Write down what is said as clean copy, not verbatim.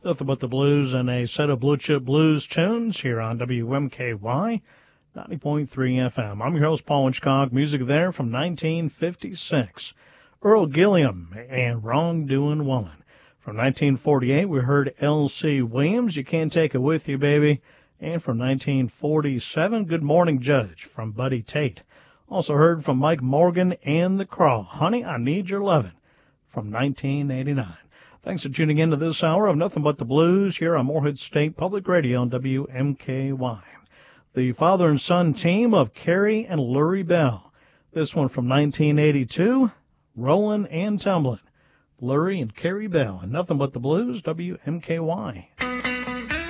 Nothing but the blues and a set of blue chip blues tunes here on WMKY 90.3 FM. I'm your host, Paul Winchcock. Music there from 1956. Earl Gilliam and Wrongdoing Woman. From 1948, we heard L.C. Williams, You Can't Take It With You, Baby. And from 1947, Good Morning Judge from Buddy Tate. Also heard from Mike Morgan and The Crawl, Honey, I Need Your Lovin', from 1989. Thanks for tuning in to this hour of Nothing But the Blues here on Morehead State Public Radio on WMKY. The father and son team of Carrie and Lurie Bell. This one from 1982, Rollin' and Tumblin'. Lurie and Carrie Bell, and Nothing But the Blues, WMKY.